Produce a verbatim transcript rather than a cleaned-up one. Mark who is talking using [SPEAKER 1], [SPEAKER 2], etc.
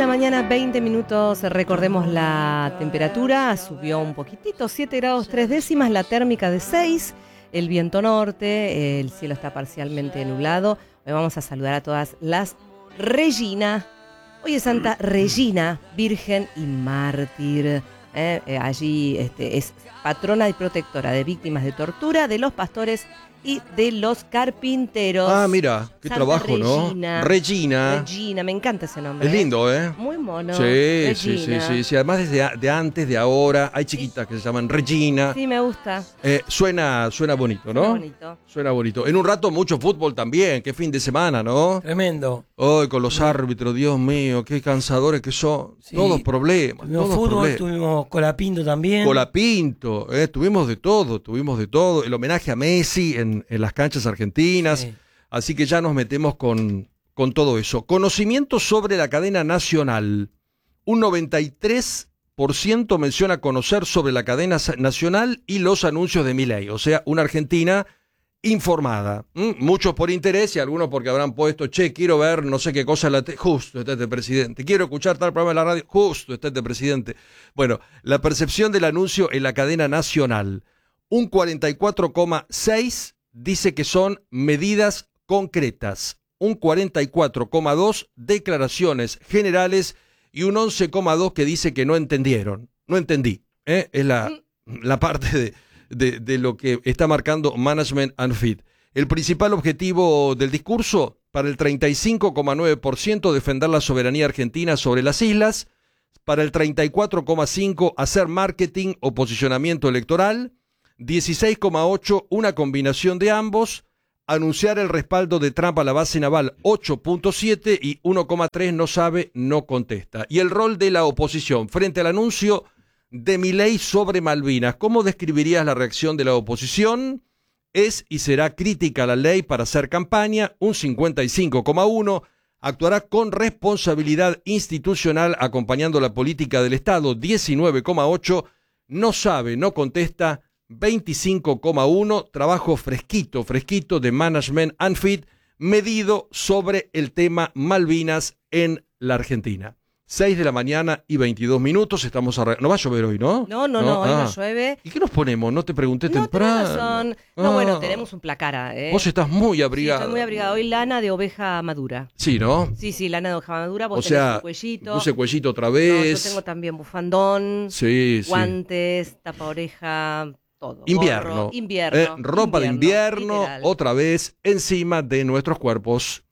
[SPEAKER 1] mañana, veinte minutos. Recordemos la temperatura, subió un poquitito, siete grados tres décimas, la térmica de seis, el viento norte, el cielo está parcialmente nublado. Hoy vamos a saludar a todas las Regina. Hoy es Santa Regina, virgen y mártir. Eh, eh, allí este, es patrona y protectora de víctimas de tortura, de los pastores y de los carpinteros.
[SPEAKER 2] Ah, mira, qué
[SPEAKER 1] Santa
[SPEAKER 2] trabajo,
[SPEAKER 1] Regina,
[SPEAKER 2] ¿no? Regina.
[SPEAKER 1] Regina, me encanta ese nombre.
[SPEAKER 2] Es lindo, ¿eh?
[SPEAKER 1] Muy mono.
[SPEAKER 2] Sí,
[SPEAKER 1] Regina.
[SPEAKER 2] sí, sí, sí, sí. Además, desde de antes, de ahora, hay chiquitas que se llaman Regina.
[SPEAKER 1] Sí, me gusta.
[SPEAKER 2] Eh, suena, suena bonito, ¿no?
[SPEAKER 1] Suena bonito.
[SPEAKER 2] Suena bonito. En un rato, mucho fútbol también. Qué fin de semana, ¿no?
[SPEAKER 3] Tremendo.
[SPEAKER 2] Hoy con los árbitros, Dios mío, qué cansadores que son.
[SPEAKER 3] Sí.
[SPEAKER 2] Todos problemas.
[SPEAKER 3] Tuvimos
[SPEAKER 2] todos
[SPEAKER 3] fútbol,
[SPEAKER 2] problemas.
[SPEAKER 3] tuvimos Colapinto también.
[SPEAKER 2] Colapinto, eh, tuvimos de todo, tuvimos de todo. El homenaje a Messi en, en las canchas argentinas.
[SPEAKER 3] Sí.
[SPEAKER 2] Así que ya nos metemos con, con todo eso. Conocimiento sobre la cadena nacional. Un noventa y tres por ciento menciona conocer sobre la cadena nacional y los anuncios de Milei. O sea, una Argentina informada. ¿Mm? Muchos por interés y algunos porque habrán puesto, che, quiero ver no sé qué cosa en la tele. Justo está este presidente. Quiero escuchar tal programa en la radio. Justo está este presidente. Bueno, la percepción del anuncio en la cadena nacional. Un cuarenta y cuatro coma seis dice que son medidas concretas, un cuarenta y cuatro coma dos declaraciones generales y un once coma dos que dice que no entendieron. No entendí. ¿eh? Es la, la parte de, de, de lo que está marcando Management and Feed. El principal objetivo del discurso, para el treinta y cinco coma nueve por ciento, defender la soberanía argentina sobre las islas. Para el treinta y cuatro coma cinco por ciento, hacer marketing o posicionamiento electoral. dieciséis coma ocho por ciento, una combinación de ambos. Anunciar el respaldo de Trump a la base naval, ocho coma siete, y uno coma tres no sabe, no contesta. Y el rol de la oposición frente al anuncio de Milei sobre Malvinas. ¿Cómo describirías la reacción de la oposición? Es y será crítica a la ley para hacer campaña, un cincuenta y cinco coma uno. Actuará con responsabilidad institucional acompañando la política del Estado, diecinueve coma ocho. No sabe, no contesta, veinticinco coma uno, trabajo fresquito, fresquito de Management and Feed, medido sobre el tema Malvinas en la Argentina. seis de la mañana y veintidós minutos, estamos a... No va a llover hoy, ¿no?
[SPEAKER 1] No, no, no, hoy
[SPEAKER 2] ah.
[SPEAKER 1] no llueve.
[SPEAKER 2] ¿Y qué nos ponemos? No te pregunté
[SPEAKER 1] No,
[SPEAKER 2] temprano.
[SPEAKER 1] tenés razón. No,
[SPEAKER 2] Ah.
[SPEAKER 1] bueno, tenemos un placara, ¿eh?
[SPEAKER 2] Vos estás muy
[SPEAKER 1] Sí,
[SPEAKER 2] abrigada.
[SPEAKER 1] estoy muy abrigada. Hoy lana de oveja madura.
[SPEAKER 2] Sí, ¿no?
[SPEAKER 1] Sí, sí, lana de oveja madura. Vos
[SPEAKER 2] O
[SPEAKER 1] tenés
[SPEAKER 2] sea,
[SPEAKER 1] un cuellito.
[SPEAKER 2] puse cuellito otra
[SPEAKER 1] No,
[SPEAKER 2] vez.
[SPEAKER 1] yo tengo también bufandón,
[SPEAKER 2] Sí, sí.
[SPEAKER 1] guantes, tapa oreja, todo.
[SPEAKER 2] Invierno.
[SPEAKER 1] Gorro, invierno.
[SPEAKER 2] Eh, ropa de invierno,
[SPEAKER 1] literal.
[SPEAKER 2] otra vez, encima de nuestros cuerpos.